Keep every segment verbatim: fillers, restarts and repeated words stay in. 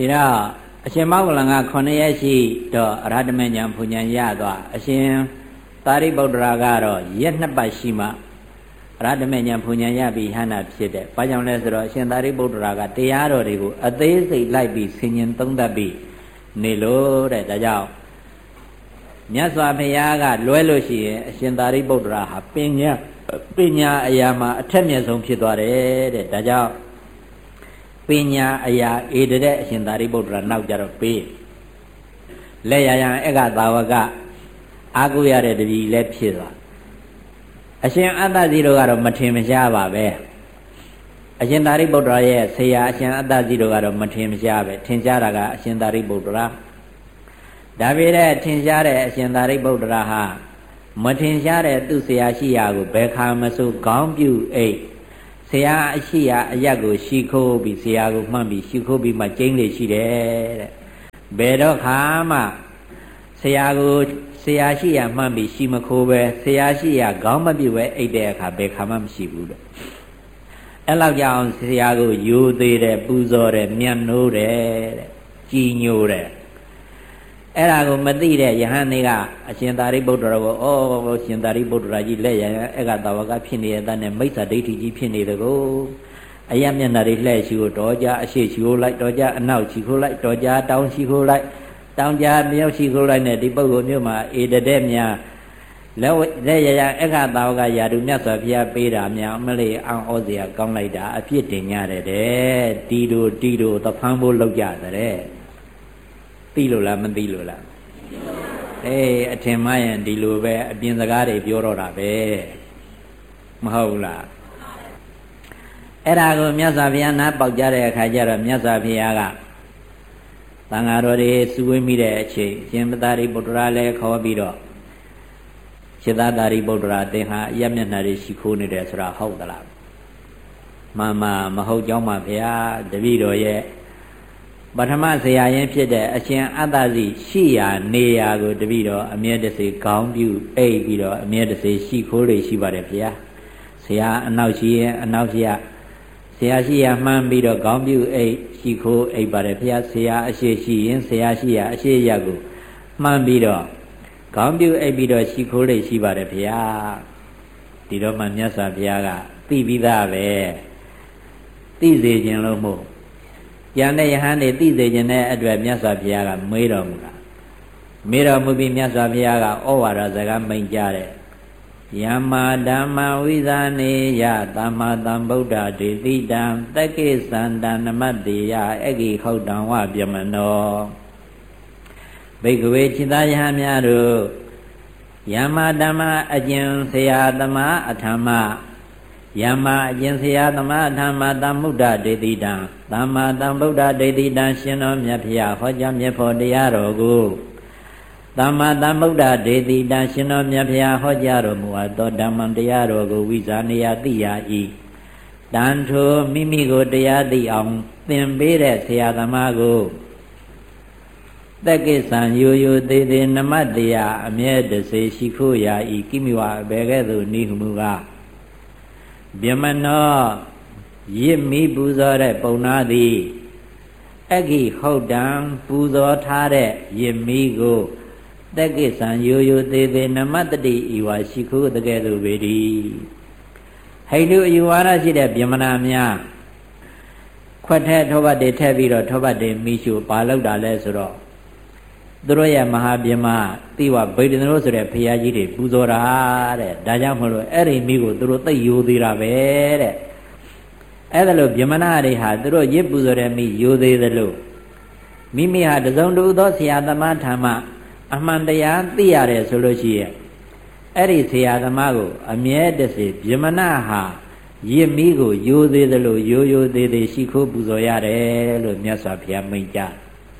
ဒီတော့အရှင်မောဂလန်ကခုနှစ်ရက်ရှိတော့အရဟတမေညာဘုံညာရသွားအရှင်သာရိပုတ္တရာကတော့ရက်နှစ်ပတ်ရှိမှအရဟတမေညာဘုံညာရပြီးဟန္တာဖြစ်တဲ့။ဘာကြောင့်လဲဆိုတော့အရှင်သာရိပုတ္တရာကတရားတော်တွေကိုအသေးစိတ်လိုက်ပြီးဆင်ញင်သုံးသပ်ပြီးနေလို့တဲ့ဒါကြောင့်မြတ်စွာဘုရားကလွဲလို့ရှိရင်အရှင်သာရိပုတ္တရာဟာပညာပညာအရာမှာအထက်မြတ်ဆုံးဖြစ်သွားတယ်တဲ့ဒါကြောင့်ပညာအရာဧတတဲ့အရှင်သာရိပုတ္တရာနောက်ကြတော့ပေးလက်ရရန်အက္ခသာဝကအာကိုရတဲ့တပည့်လည်းဖြစ်သွားအရှင်အတ္တဇီတို့ကတော့မထင်မရှားပါပဲအရှင်သာရိပုတ္တရာရဲ့ဆရာအရှင်အတ္တဇီတို့ကတော့မထင်မရှားပဲထင်ရှားတာကအရှင်သာရိပုတ္တရာဒါပေမဲ့ထင်ရှားတဲ့အရှင်သာရိပုတ္တရာဟာမထင်ရှားတဲ့သူ့ဆရာရှိရာကိုဘယ်ခါမဆိုခေါင်းပြုအိတ်ဆရာအရှိရာအရက်ကိုရှီခိုးပြီးဆရာကိုမှန်ပြီးရှီခိုးပြီးမှကျင်းလေရှိတယ်တဲ့ဘယ်တော့ခါမှဆရာကိုဆရာရှိရာမှန်ပြီးရှီမခိုးပဲဆရာရှိရာခေါင်းမပြုတ်ပဲအိတ်တဲ့အခါဘယ်ခါမှမရှိဘူးတဲ့အဲ့လောက်ကြောင့်ဆရာကိုယူသေးတယ်ပူဇော်တယ်မြတ်နိုးတယ်တဲ့ကြည်ညိုတယ်အဲ့ဒါကိုမသိတဲ့ယဟန်တွေကအရှင်သာရိပုတ္တရာကိုဩရှင်သာရိပုတ္တရာကြီးလက်ရအက္ခသာဝကဖြစ်နေတဲ့တန်းနဲ့မိစ္ဆာဒိဋ္ဌိကြီးဖြစ်နေတယ်ကိုအယမျက်နှာတွေလှဲ့ရှိကိုတော်ကြအရှိရှိကိုလိုက်တော်ကြအနောက်ရှိကိုလိုက်တော်ကြတောင်းရှိကိုလိုက်တောင်းကြမြောက်ရှိကိုလိုက်နဲ့ဒီပုဂ္ဂိုလ်မျိုးမှာဧတတဲ့များလက်လက်ရရအက္ခသာဝကယာတုမြတ်စွာဘုရားပေးတာများအမလေးအောင်ဩစရာကောင်းလိုက်တာအဖြစ်တင်ကြတယ်တဲ့တီတို့တီတို့သဖန်းဖို့လောက်ကြတဲ့သိလို့လားမသိလို့လားအေးအထင်မှရင်ဒီလိုပဲအပြင်စကားတွေပြောတော့တာပဲမဟုတ်လားအဲ့ဒါကိုမြတ်စွာဘုရားနားပေါက်ကြတဲ့အခါကျတော့မြတ်စွာဘုရားကသံဃာတော်တွေစုဝေးမိတဲ့အချိန်ရှင်သာရိပုတ္တရာလည်းခေါ်ပြီးတော့ရှင်သာရိပုတ္တရာသင်ဟာအယမျက်နှာတွေရှိခိုးနေတယ်ဆိုတာဟုတ်သလားမှန်မှမဟုတ်ကြောင်းပါဗျာတပည့်တော်ရဲ့ပထမဆရာရင်ဖြစ်တဲ့အရှင်အတ္တဇိရှိရာနေရာကိုတပည့်တော်အမြဲတစေခေါင်းပြုအိပ်ပြီးတော့အမြဲတစေရှိခိုးတွေရှိပါတယ်ဗျာဆရာအနောက်ရှိရင်အနောက်ရှိရဆရာရှိရမှန်းပြီးတော့ခေါင်းပြုအိပ်ရှိခိုးအိပ်ပါတယ်ဗျာဆရာအရှိရှိရင်ဆရာရှိရအရှိရကိုမှန်းပြီးတော့ခေါင်းပြုအိပ်ပြီးတော့ရှိခိုးတွေရှိပါတယ်ဗျာဒီတော့မှမြတ်စွာဘုရားကသိပြီးသားပဲသိစေခြင်းလို့မို့ယန္တဲ့ယဟန်တွေသိစေခြင်းတဲ့အတွက်မြတ်စွာဘုရားကမေးတော်မူတာမေးတော်မူပြီးမြတ်စွာဘုရားကဩဝါဒစကားမိန့်ကြားတဲ့ယမ္မာဓမ္မဝိဇာနေယသမ္မာသမ္ဗုဒ္ဓဒေတိတံတက္ကိသန္တနမတ္တိယအဂိခောတံဝပြမနောဘိက္ခဝေจิตာယဟန်များတို့ယမ္မာဓမ္မအကျင့်ဆရာသမားအထမ္မယမ္မာအကျင့်ဆရာသမားအထမ္မသမ္ဗုဒ္ဓဒေတိတံသမ္မာသမ္ဗုဒ္ဓဒေတိတံရှင်တော်မြတ်ဖျားဟောကြားမြတ်ဖို့တရားတော်ကိုသမ္မာသမ္ဗုဒ္ဓဒေတိတံရှင်တော်မြတ်ဖျားဟောကြားတော်မူအပ်သောဓမ္မတရားတော်ကိုဝိဇာနေယသိရ၏တန်ထိုမိမိကိုတရားသိအောင်သင်ပေးတဲ့ဆရာသမားကိုတက္ကိသံယိုယိုသေးသေးနမတ္တယအမြဲတစေရှိခိုးရာဤကိမိဝဘယ်ကဲ့သို့နိဟုမူကားဗျမနောရစ်မိပူဇော်တဲ့ပုံနာသည်အဂိဟုတ်တံပူဇော်ထားတဲ့ရစ်မိကိုတက္ကိသံယိုယိုသေးသေးနမတ္တိဤဝါရှိခိုးတကဲ့သို့ပေသည်ဟိန္ဒုအယူဝါဒရှိတဲ့ဗျမနာများခွက်ထဲထောပတ်တွေထည့်ပြီးတော့ထောပတ်တွေမိရှုပါလောက်တာလဲဆိုတော့သူတို့ရဲ့မဟာဗျမတိဝဗိဒ္ဓနုဆိုတဲ့ဘုရားကြီးတွေပူဇော်တာတဲ့ဒါကြောင့်မလို့အဲ့ဒီမိကိုသူတို့သိယိုသေးတာပဲတဲ့အဲ့ဒါလို့ဗျမနာတွေဟာသူတို့ရစ်ပူဇော်တဲ့မိယိုသေးသလိုမိမိဟာတစုံတူသောဆရာသမားထာမအမှန်တရားသိရတယ်ဆိုလို့ရှိရဲ့အဲ့ဒီဆရာသမားကိုအမြဲတစေဗျမနာဟာရစ်မိကိုယိုသေးသလိုယိုယိုသေးသေးရှိခိုးပူဇော်ရတယ်လို့မြတ်စွာဘုရားမိန့်ကြား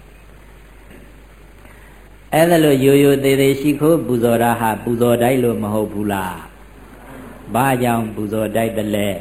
အဲ့ဒါလို့ယိုယိုသေးသေးရှိခိုးပူဇော်တာဟာပူဇော်တိုက်လို့မဟုတ်ဘူးလားဘာကြောင့်ပူဇော်တိုက်တယ်လဲ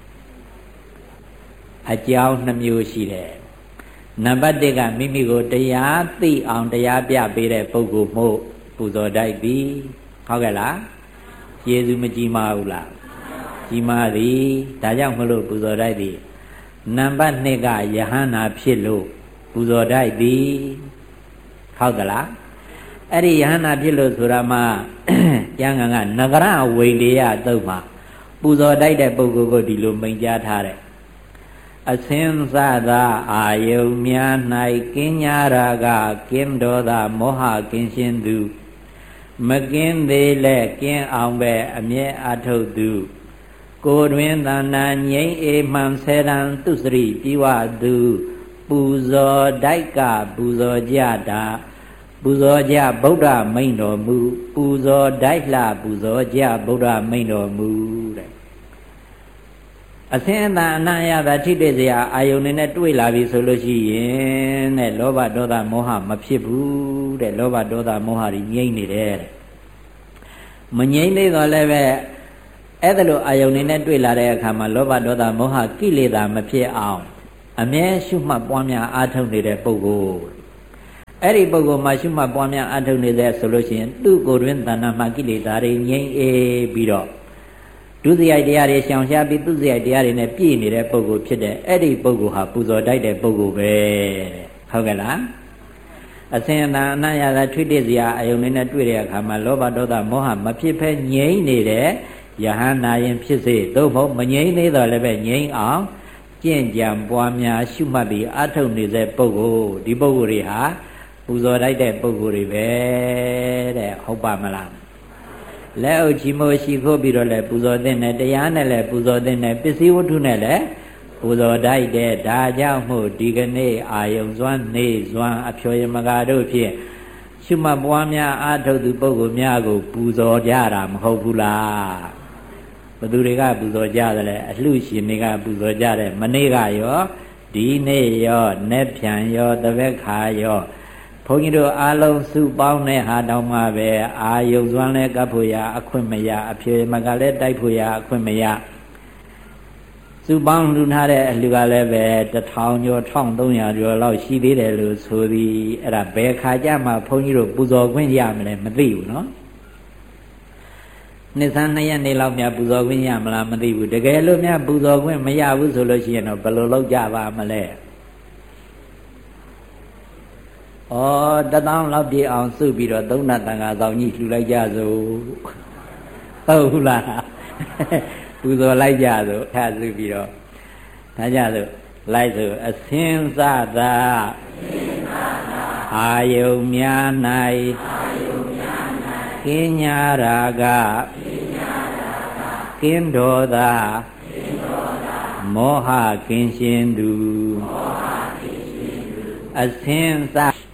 အကြောင်းနှမျိုးရှိတယ်နံပါတ်တစ်ကမိမိကိုတရားသိအောင်တရားပြပေးတဲ့ပုဂ္ဂိုလ်မို့ပူဇော်တိုက်ပြီဟုတ်ကဲ့လားယေရှုမကြည်မဘူးလားကြည်မသည်ဒါကြောင့်မလို့ပူဇော်တိုက်သည်နံပါတ်နှစ်ကယဟန္တာဖြစ်လို့ပူဇော်တိုက်သည်ဟုတ်သလားအဲ့ဒီယဟနာဖြစ်လို့ဆိုတာမှကျမ်းဂန်ကနဂရဝိလေယသုတ်မှာပူဇော်တိုက်တဲ့ပုဂ္ဂိုလ်ကိုဒီလိုမိန့်ကြားထားတယ်အစင်းစသာအာယုံများ၌ကင်းညာရာကကင်းတော်သာမောဟကင်းရှင်းသူမကင်းသေးလဲကင်းအောင်ပဲအမြဲအထုတ်သူကိုယ်တွင်သဏ္ဍာန်ငြိမ်းအေမှန်ဆဲရန်သူစရိပြီးဝသူပူဇော်တိုက်ကပူဇော်ကြတာပူဇော်ကြဗုဒ္ဓမိန့်တော်မူပူဇော်တိုက်လှပူဇော်ကြဗုဒ္ဓမိန့်တော်မူတဲ့အစင်းအသာအနံ့ရတာထိတွေ့စရာအာယုန်နဲ့ တွေ့လာပြီဆိုလို့ရှိရင်တဲ့လောဘဒေါသမောဟမဖြစ်ဘူးတဲ့လောဘဒေါသမောဟတွေငြိမ့်နေတယ်တဲ့မငြိမ့်သေးတော့လည်းပဲအဲ့ဒါလိုအာယုန်နဲ့ တွေ့လာတဲ့အခါမှာလောဘဒေါသမောဟကိလေသာမဖြစ်အောင်အမြဲရှုမှတ်ပွားများအားထုတ်နေတဲ့ပုဂ္ဂိုလ်အဲ့ဒီပုဂ္ဂိုလ်မှာရှုမှတ်ပွားများအားထုတ်နေတဲ့ဆိုလို့ရှိရင်သူ့ကိုယ်တွင်တဏ္ဍာမှာကိလေသာတွေငြိမ့်အေးပြီးတော့ဒုစရိုက်တရားတွေရှောင်ရှားပြီးသူစရိုက်တရားတွေနဲ့ပြည့်နေတဲ့ပုဂ္ဂိုလ်ဖြစ်တဲ့အဲ့ဒီပုဂ္ဂိုလ်ဟာပူဇော်တိုက်တဲ့ပုဂ္ဂိုလ်ပဲဟုတ်ကဲ့လားအစင်အတန်အနံ့ရတာထွေးတည်စရာအယုံနဲ့တွေ့တဲ့အခါမှာလောဘဒေါသမောဟမဖြစ်ဖဲငြိမ့်နေတဲ့ယဟန္တာရင်ဖြစ်စေသို့မဟုတ်မငြိမ့်သေးတော့လည်းပဲငြိမ့်အောင်ကျင့်ကြံပွားများရှုမှတ်ပြီးအထုတ်နေတဲ့ပုဂ္ဂိုလ်ဒီပုဂ္ဂိုလ်တွေဟာပူဇော်တိုက်တဲ့ပုဂ္ဂိုလ်တွေပဲတဲ့ဟုတ်ပါမလားလက်အုပ်ချီမိုးရှိခိုးပြီးတော့လည်းပူဇော်တဲ့နဲ့တရားနဲ့လည်းပူဇော်တဲ့နဲ့ပစ္စည်းဝတ္ထုနဲ့လည်းပူဇော်တိုက်တဲ့ဒါကြောင့်မို့ဒီကနေ့အာယုံစွမ်းနေစွမ်းအဖျော်ယမကာတို့ဖြင့်ရှုမှတ်ပွားများအားထုတ်သူပုဂ္ဂိုလ်များကိုပူဇော်ကြတာမဟုတ်ဘူးလားဘသူတွေကပူဇော်ကြတယ်လဲအလှရှင်တွေကပူဇော်ကြတယ်မနေ့ကရောဒီနေ့ရောနက်ဖြန်ရောတပည့်ခါရောဘုန်းကြီးတို့အားလုံးစုပေါင်းတဲ့ဟာတောင်မှပဲအာယုံစွမ်းလဲကပ်ဖို့ရအခွင့်မရအဖြေမကလည်းတိုက်ဖို့ရအခွင့်မရစုပေါင်းလူထားတဲ့အလှကလည်းပဲတထောင်ကျော်တစ်ထောင်သုံးရာကျော်လောက်ရှိသေးတယ်လို့ဆိုသည်အဲ့ဒါဘယ်ခါကြမှာဘုန်းကြီးတို့ပူဇော်ခွင့်ရမလဲမသိဘူးနော်နှစ်ဆန်းနှစ်ရက်နေလောက်များပူဇော်ခွင့်ရမလားမသိဘူးတကယ်လို့များပူဇော်ခွင့်မရဘူးဆိုလို့ရှိရင်တော့ဘယ်လိုလုပ်ကြပါမလဲဩတသောင်းလောက်ပြည့်အောင်စုပြီးတော့သုံးနာတန်ခါဆောင်ကြီးလှူလိုက်ကြစို့ဟုတ်ဘူးလားပူဇော်လိုက်ကြစို့ထားစုပြီးတော့ဒါကြစို့လိုက်စို့အစင်းစသာအာယုံများ၌ကင်းညာရာကကင်းတော်သာမောဟကင်းရှင်းသူအစင်းစ